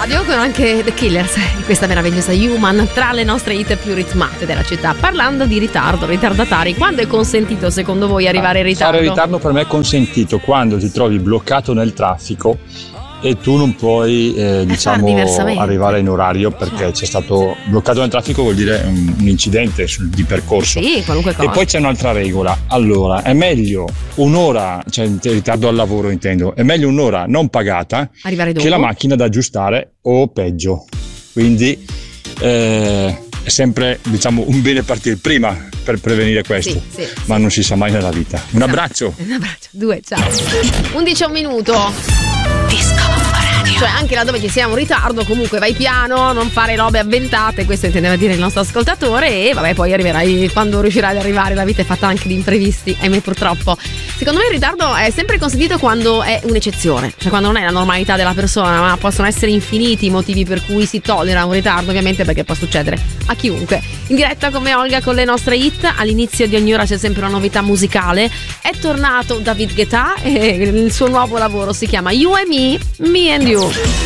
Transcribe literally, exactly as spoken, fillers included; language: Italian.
radio con anche The Killers e questa meravigliosa Human tra le nostre hit più ritmate della città. Parlando di ritardo, ritardatari, quando è consentito secondo voi arrivare in ritardo? Fare ritardo per me è consentito quando ti trovi bloccato nel traffico e tu non puoi eh, diciamo arrivare in orario perché certo. C'è stato bloccato nel traffico, vuol dire un, un incidente sul, di percorso. Sì, qualunque cosa. E poi c'è un'altra regola, allora è meglio un'ora, cioè in ritardo al lavoro intendo, è meglio un'ora non pagata arrivare dopo, che la macchina da aggiustare o peggio, quindi eh, è sempre diciamo un bene partire prima per prevenire questo, sì, sì, ma sì. Non si sa mai nella vita. Un abbraccio. Un abbraccio, due, ciao. undici un minuto. Disco Radio. Cioè anche laddove ci sia un ritardo comunque vai piano, non fare robe avventate, questo intendeva dire il nostro ascoltatore, e vabbè poi arriverai quando riuscirai ad arrivare, la vita è fatta anche di imprevisti, ahimè purtroppo. Secondo me il ritardo è sempre consentito quando è un'eccezione, cioè quando non è la normalità della persona, ma possono essere infiniti i motivi per cui si tollera un ritardo, ovviamente, perché può succedere a chiunque. In diretta come Olga con le nostre hit, all'inizio di ogni ora c'è sempre una novità musicale. È tornato David Guetta e il suo nuovo lavoro si chiama You and Me, Me and You.